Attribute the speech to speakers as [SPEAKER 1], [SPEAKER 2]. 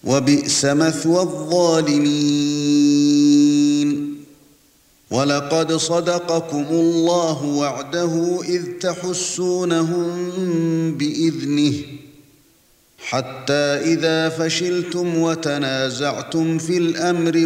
[SPEAKER 1] وبئس مثوى الظالمين ولقد صدقكم الله وعده إذ تحسونهم بإذنه حتى إذا فشلتم وتنازعتم في الأمر